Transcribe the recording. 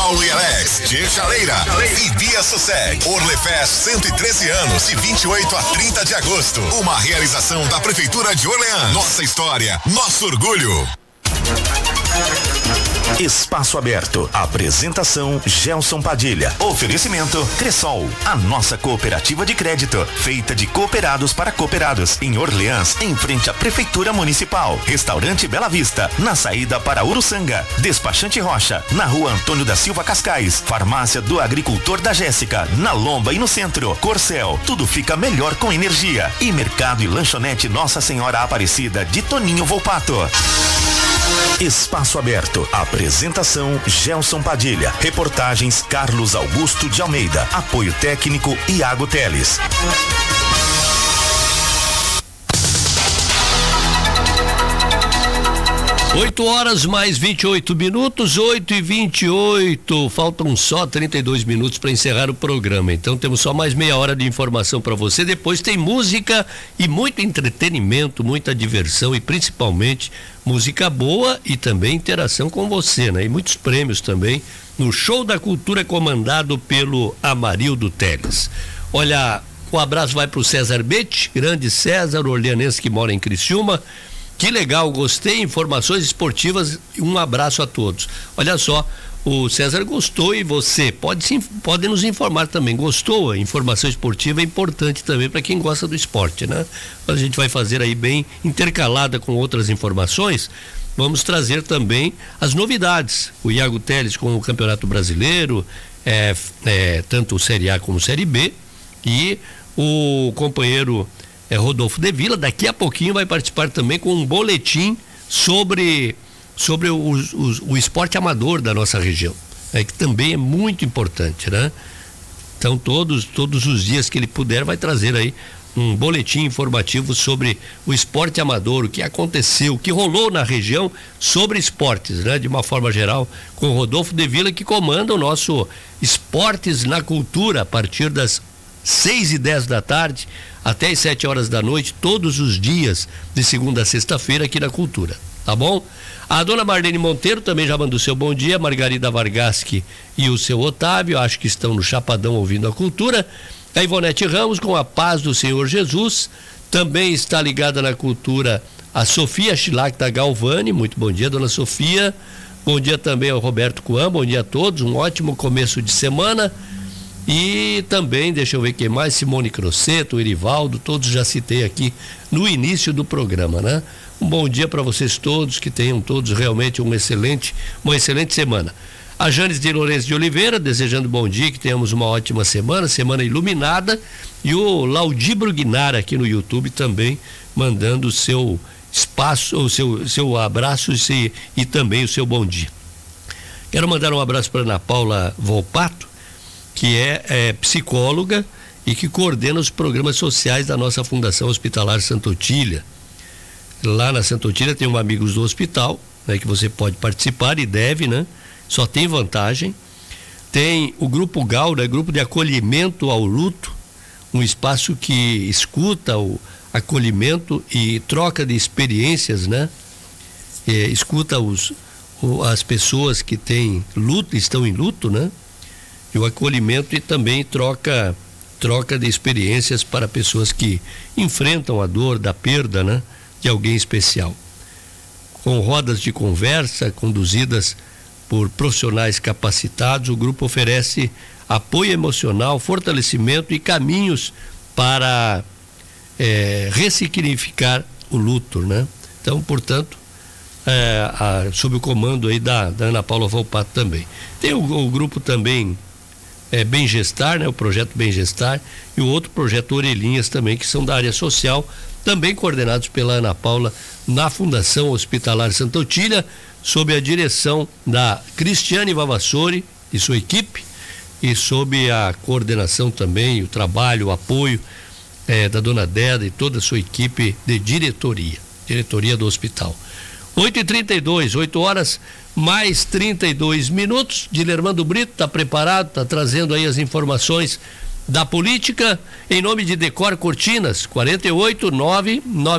Paulo e Alex, de Chaleira e Bia Sussec. Orlefest 113 anos, de 28 a 30 de agosto. Uma realização da Prefeitura de Orleans. Nossa história, nosso orgulho. Espaço Aberto. Apresentação Gelson Padilha. Oferecimento Cressol, a nossa cooperativa de crédito, feita de cooperados para cooperados, em Orleans, em frente à Prefeitura Municipal. Restaurante Bela Vista, na saída para Uruçanga. Despachante Rocha, na Rua Antônio da Silva Cascais. Farmácia do Agricultor da Jéssica, na Lomba e no centro. Corcel, tudo fica melhor com energia. E Mercado e Lanchonete Nossa Senhora Aparecida, de Toninho Volpato. Espaço Aberto. Apresentação Gelson Padilha. Reportagens Carlos Augusto de Almeida. Apoio técnico Iago Teles. 8h mais 28 minutos, 8h28. Faltam só 32 minutos para encerrar o programa. Então temos só mais meia hora de informação para você. Depois tem música e muito entretenimento, muita diversão e principalmente música boa e também interação com você, né? E muitos prêmios também no Show da Cultura comandado pelo Amarildo Teles. Olha, um abraço vai para o César Betti, grande César, orleanense que mora em Criciúma. Que legal, gostei, informações esportivas, um abraço a todos. Olha só, o César gostou e você pode nos informar também. Gostou? A informação esportiva é importante também para quem gosta do esporte, né? A gente vai fazer aí bem intercalada com outras informações. Vamos trazer também as novidades. O Iago Teles com o Campeonato Brasileiro, tanto o Série A como o Série B, e o companheiro Rodolfo de Vila, daqui a pouquinho vai participar também com um boletim sobre o esporte amador da nossa região, que também é muito importante, né? Então todos os dias que ele puder vai trazer aí um boletim informativo sobre o esporte amador, o que aconteceu, o que rolou na região sobre esportes, né? De uma forma geral, com o Rodolfo de Vila, que comanda o nosso Esportes na Cultura, a partir das 6h10 da tarde até as 7h da noite, todos os dias, de segunda a sexta-feira, aqui na Cultura, tá bom? A dona Marlene Monteiro também já mandou seu bom dia, Margarida Vargaschi e o seu Otávio, acho que estão no Chapadão ouvindo a Cultura. A Ivonete Ramos, com a paz do Senhor Jesus, também está ligada na Cultura a Sofia Chilac da Galvani, muito bom dia, dona Sofia. Bom dia também ao Roberto Coan, bom dia a todos, um ótimo começo de semana. E também, deixa eu ver quem mais, Simone Crosseto, Erivaldo, todos já citei aqui no início do programa, né? Um bom dia para vocês todos, que tenham todos realmente uma excelente semana. A Janes de Lourenço de Oliveira, desejando bom dia, que tenhamos uma ótima semana iluminada, e o Laudi Brugnar aqui no YouTube também, mandando o seu espaço, o seu abraço e também o seu bom dia. Quero mandar um abraço para Ana Paula Volpato, que é psicóloga e que coordena os programas sociais da nossa Fundação Hospitalar Santa Otília. Lá na Santa Otília tem um Amigos do Hospital, né, que você pode participar e deve, né? Só tem vantagem. Tem o Grupo GAL, né, Grupo de Acolhimento ao Luto, um espaço que escuta o acolhimento e troca de experiências, né? Escuta as pessoas que têm luto, estão em luto, né? E o acolhimento e também troca de experiências para pessoas que enfrentam a dor da perda, né, de alguém especial. Com rodas de conversa conduzidas por profissionais capacitados, o grupo oferece apoio emocional, fortalecimento e caminhos para ressignificar o luto, né? Então, portanto, sob o comando aí da Ana Paula Volpato também. Tem o grupo também Bem-Gestar, né? O projeto Bem-Gestar e o outro projeto Orelhinhas também, que são da área social, também coordenados pela Ana Paula na Fundação Hospitalar Santa Otília, sob a direção da Cristiane Vavassori e sua equipe, e sob a coordenação também, o trabalho, o apoio da dona Deda e toda a sua equipe de diretoria do hospital. 8h32, 8h mais 32 minutos. Dilermando Brito está preparado, está trazendo aí as informações da política, em nome de Decor Cortinas, 489